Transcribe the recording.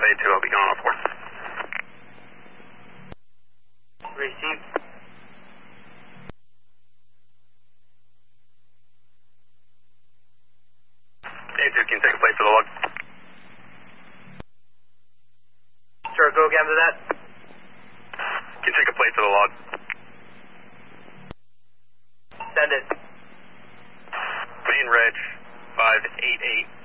Delay 2, I'll be going on 4. Received. Day 2, can you take a plate for the log? Sure, go again to that. Can you take a plate for the log? Send it. Main reg 588.